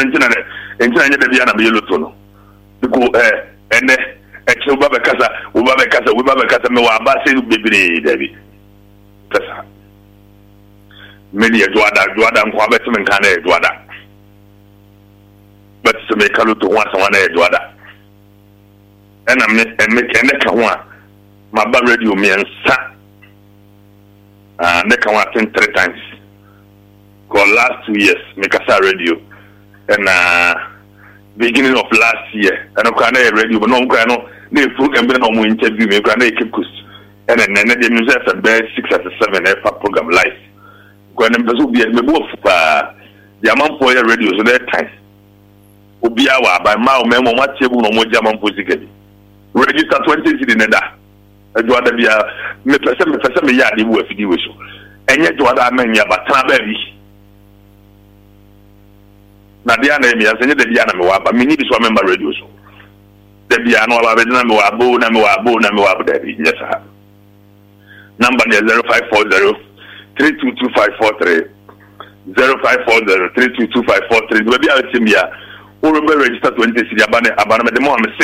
entina nye da bia na me loto no ko ene eche uba be kasa me wa ba se bebre dabi kasa me ni edwada nko abeti me kan na edwada but se me kalu to wa na edwada ena me ene ka ho a ma ba radio me nsa ne ka wa 3 times for last 2 years me kasa radio and beginning of last year and I can radio but no can no they program be no mo interview me can keep course and then the music at 6 at 7 program live when them so be me bo fa the man for radio so that time obi awa by ma me mo matiebu no mo jama mposikadi register 20 cedi neda ejo ada bia me pese me ya de bu afidi we so enye jo ada amanya batana ba bi na dia na emi asenye de dia na me wa ba me ni bi so member radio so de dia no ba be na me wa bo na me wa de bi yes ha number 0540 322543 0540 322543 we be a team ya o register 20 cedi abana me de mo am